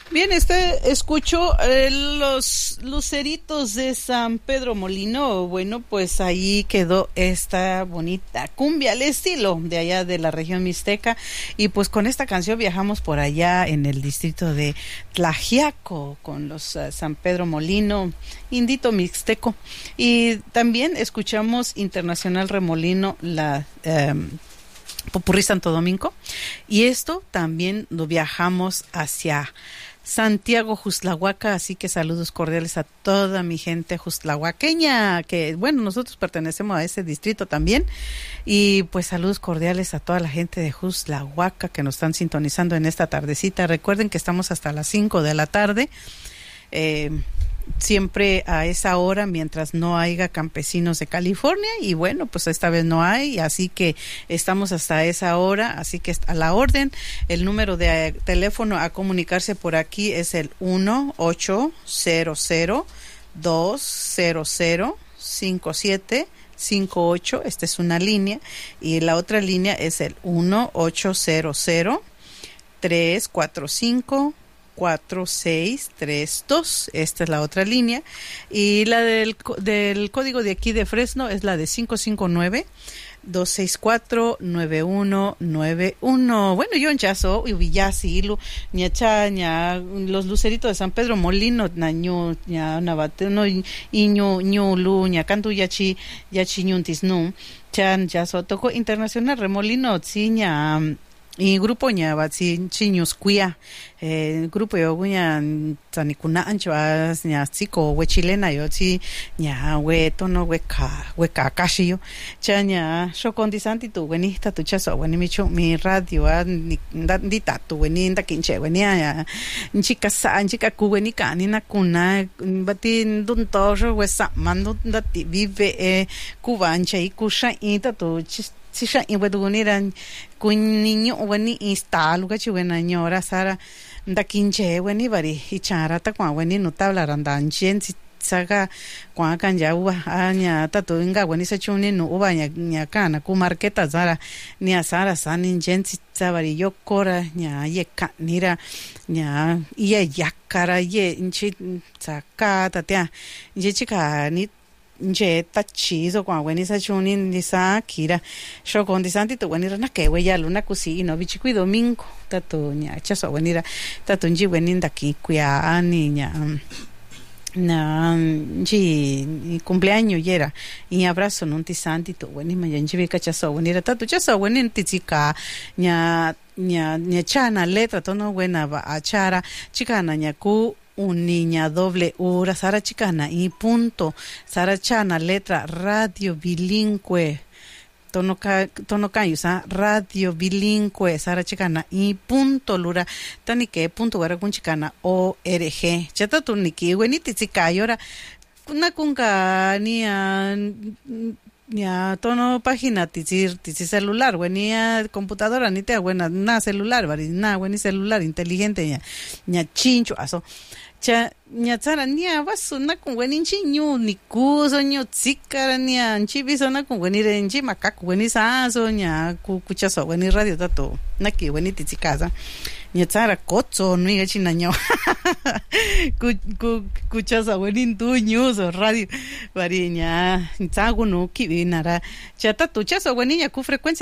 Bien, escucho los luceritos de San Pedro Molino. Bueno, pues ahí quedó esta bonita cumbia al estilo de allá de la región mixteca. Y pues con esta canción viajamos por allá en el distrito de Tlaxiaco con los San Pedro Molino, Indito Mixteco. Y también escuchamos Internacional Remolino, la Popurrí Santo Domingo. Y esto también lo viajamos hacia Santiago Juzlahuaca, así que saludos cordiales a toda mi gente juzlahuaqueña, que bueno, nosotros pertenecemos a ese distrito también, y pues saludos cordiales a toda la gente de Juzlahuaca que nos están sintonizando en esta tardecita. Recuerden que estamos hasta las 5 de la tarde, siempre a esa hora mientras no haya campesinos de California, y bueno, pues esta vez no hay, así que estamos hasta esa hora, así que a la orden. El número de teléfono a comunicarse por aquí es el 1-800-200-5758. Esta es una línea, y la otra línea es el 1-800-345-4632. Esta es la otra línea, y la del código de aquí de Fresno es la de 559-264-9191. Bueno, yo en Chazo y Villasilu, ñacha, ña, los luceritos de San Pedro Molino, naño, ña, navate, no, iño, ñulu, ña, cantu, yachi, ñuntis, no, chan, Chazo, tocó Internacional Remolino, ña, y grupo ña batsi chiños cuya grupo yo ña tanikuna ancho ña chico we chilena yo chi ña we tono we ka kashi yo chaña shokondi santi tu wenista tu chaso weni micho mi radio ndita tu weni nda kinche weni ya chika sa chika ku weni kani na kuna bati dun to we sa mando ndati vive kubancha y kusha ita tu si ya y bueno eran con niño bueno instalo que chuena ñora sara nda kinche bueno bari y charata kwa bueno no tabla randan chen si saga kwa kanja uba aña tatu inga bueno se chuni no uba ña kana ku marketa sara ni asara sanin chen si sabari yo kora ña ye kanira ña ye yakara ye inchi sakata tia ye chika ni nje tachizo kwa weni sa chuni ni sa kira shoko ndi santi to weni na ke we ya luna kusi no bichiku domingo tato nya chaso weni ra tato nji weni ndaki kuya ani nya na nji cumpleaños yera y abrazo non ti santi to weni ma nji be chaso weni ra tato chaso weni tichika nya chana letra to no buena ba achara chikana nya ku un niña doble ura sara chicana y punto sara chana letra radio bilingüe tono kayusa radio bilingüe sara chicana y punto lura tani que punto gara kun chicana org chata tuniki weni tichika yora kuna kunka ya tono página tichi celular weni computadora ni te buena na celular bari na weni celular inteligente nya chincho aso cha ñatsara nia vasuna con weninchi ñu ni kuso ñu tsikara nia nchi bisona con wenire nchi macaco weni saso nya kuchaso weni radio tato naki weni titsikasa ñatsara kotso nuiga chinaño kuchasa weni tu ñuso radio bari nya tsagu no kibinara cha tato chaso weni nya ku frecuencia